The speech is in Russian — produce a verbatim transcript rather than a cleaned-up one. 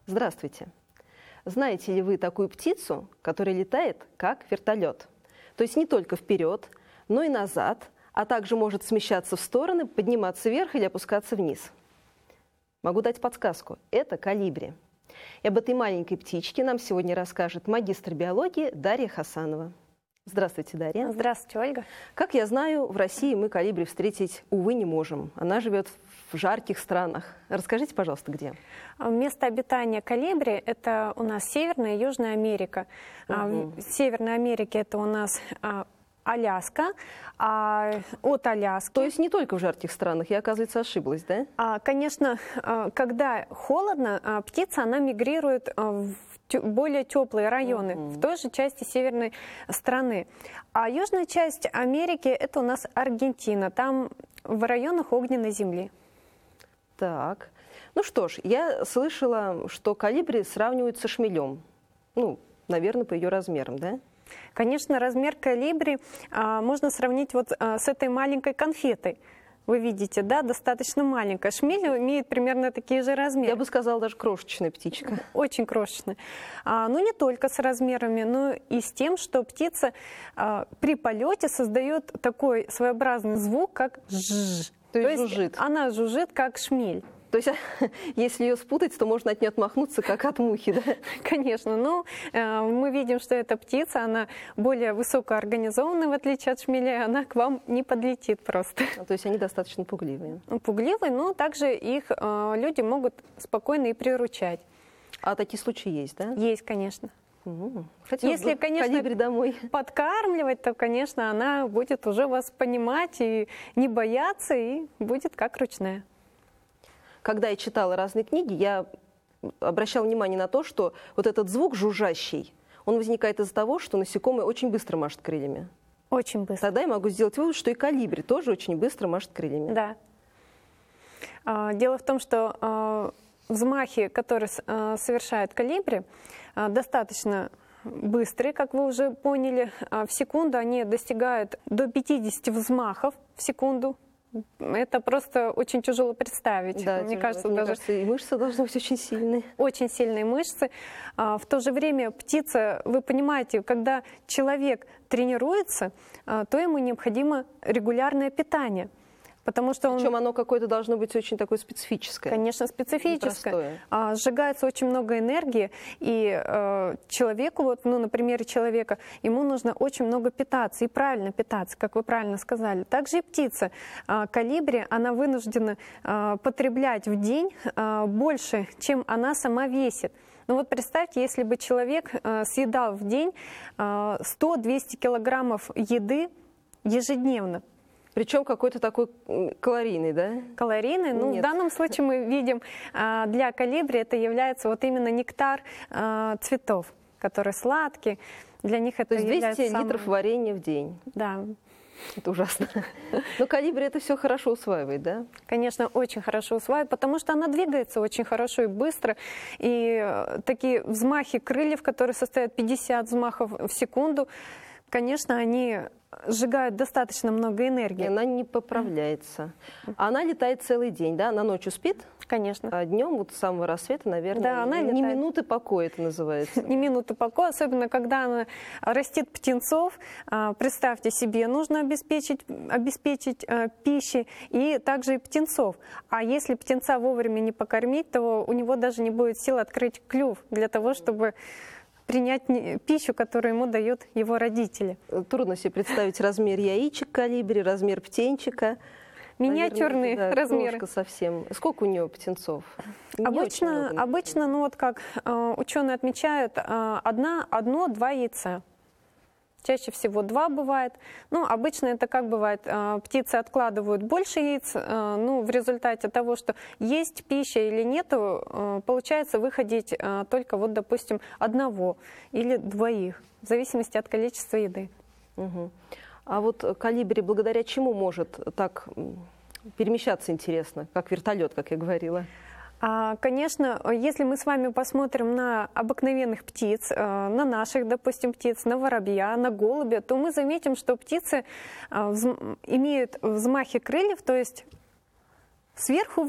Здравствуйте. Знаете ли вы такую птицу, которая летает как вертолет? То есть не только вперед, но и назад, а также может смещаться в стороны, подниматься вверх или опускаться вниз. Могу дать подсказку. Это колибри. И об этой маленькой птичке нам сегодня расскажет магистр биологии Дарья Хасанова. Здравствуйте, Дарья. Здравствуйте, Ольга. Как я знаю, в России мы колибри встретить, увы, не можем. Она живет в жарких странах. Расскажите, пожалуйста, где? Место обитания колибри – это у нас Северная и Южная Америка. Угу. В Северной Америке это у нас Аляска, а от Аляски… То есть не только в жарких странах, я, оказывается, ошиблась, да? А, конечно, когда холодно, птица, она мигрирует в более теплые районы, uh-huh. в той же части северной страны. А южная часть Америки – это у нас Аргентина, там в районах огненной земли. Так, ну что ж, я слышала, что колибри сравнивают со шмелем. Ну, наверное, по ее размерам, да? Конечно, размер колибри а, можно сравнить вот а, с этой маленькой конфетой. Вы видите, да, достаточно маленькая. Шмель имеет примерно такие же размеры. Я бы сказала, даже крошечная птичка. Очень крошечная. А, но не только с размерами, но и с тем, что птица а, при полете создает такой своеобразный звук, как жжж. То, То есть есть жужжит. Она жужжит, как шмель. То есть, если ее спутать, то можно от нее отмахнуться, как от мухи, да? Конечно. Но э, мы видим, что эта птица, она более высокоорганизованная, в отличие от шмеля, она к вам не подлетит просто. То есть они достаточно пугливые. Пугливые, но также их э, люди могут спокойно и приручать. А такие случаи есть, да? Есть, конечно. Угу. Если, конечно, домой. подкармливать, то, конечно, она будет уже вас понимать и не бояться, и будет как ручная. Когда я читала разные книги, я обращала внимание на то, что вот этот звук жужжащий, он возникает из-за того, что насекомые очень быстро машут крыльями. Очень быстро. Тогда я могу сделать вывод, что и колибри тоже очень быстро машет крыльями. Да. Дело в том, что взмахи, которые совершает колибри, достаточно быстрые, как вы уже поняли. В секунду они достигают до пятидесяти взмахов в секунду. Это просто очень тяжело представить. Да, мне тяжело. кажется, Мне даже кажется, и мышцы должны быть очень сильные. Очень сильные мышцы. В то же время птица, вы понимаете, когда человек тренируется, то ему необходимо регулярное питание. Потому что он... Причем оно какое-то должно быть очень такое специфическое. Конечно, специфическое. А, сжигается очень много энергии, и э, человеку, вот, ну, на примере человека, ему нужно очень много питаться, и правильно питаться, как вы правильно сказали. Также и птица. А, колибри, она вынуждена а, потреблять в день а, больше, чем она сама весит. Ну вот представьте, если бы человек а, съедал в день а, сто-двести килограммов еды ежедневно. Причем какой-то такой калорийный, да? Калорийный. Ну, в данном случае мы видим, для колибри это является вот именно нектар цветов, которые сладкие. Для них это То есть является двести самым... литров варенья в день. Да. Это ужасно. Но колибри это все хорошо усваивает, да? Конечно, очень хорошо усваивает, потому что она двигается очень хорошо и быстро. И такие взмахи крыльев, которые состоят пятьдесят взмахов в секунду, конечно, они сжигают достаточно много энергии. И она не поправляется. Она летает целый день, да? Она ночью спит? Конечно. А днем, вот с самого рассвета, наверное, да, она не летает. минуты покоя это называется. Не минуты покоя, особенно когда она растит птенцов. Представьте себе, нужно обеспечить, обеспечить пищей и также и птенцов. А если птенца вовремя не покормить, то у него даже не будет сил открыть клюв для того, чтобы принять пищу, которую ему дают его родители. Трудно себе представить размер яичек колибри, размер птенчика. Миниатюрные Наверное, да, размеры. Совсем. Сколько у нее птенцов? Обычно, обычно, ну вот как э, ученые отмечают, э, одна, одно-два яйца. Чаще всего два бывает. Ну, обычно это как бывает, птицы откладывают больше яиц, ну, в результате того, что есть пища или нету, получается выходить только, вот, допустим, одного или двоих, в зависимости от количества еды. Угу. А вот колибри благодаря чему может так перемещаться интересно, как вертолет, как я говорила? Конечно, если мы с вами посмотрим на обыкновенных птиц, на наших, допустим, птиц, на воробья, на голубя, то мы заметим, что птицы имеют взмахи крыльев, то есть сверху вниз.